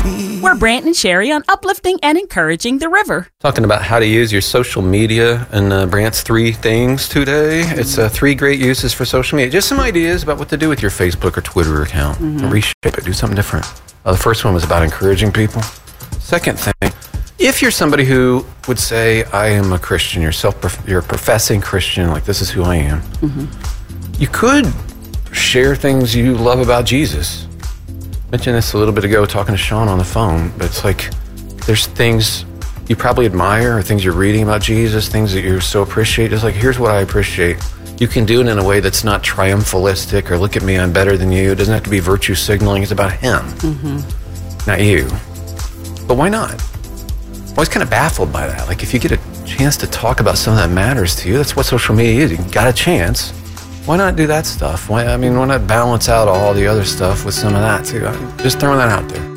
We're Brant and Sherry on uplifting and encouraging the river. Talking about how to use your social media and Brant's 3 things today. It's 3 great uses for social media. Just some ideas about what to do with your Facebook or Twitter account. Reshape it, do something different. The first one was about encouraging people. Second thing, if you're somebody who would say, I am a Christian, you're a professing Christian, like this is who I am, you could share things you love about Jesus. Mentioned this a little bit ago talking to Sean on the phone, but it's like there's things you probably admire or things you're reading about Jesus, things that you so appreciate. It's like, here's what I appreciate. You can do it in a way that's not triumphalistic or look at me, I'm better than you. It doesn't have to be virtue signaling. It's about him, not you. But why not? I'm always kind of baffled by that. Like if you get a chance to talk about something that matters to you, that's what social media is. You got a chance. Why not do that stuff? Why not balance out all the other stuff with some of that too? I'm just throwing that out there.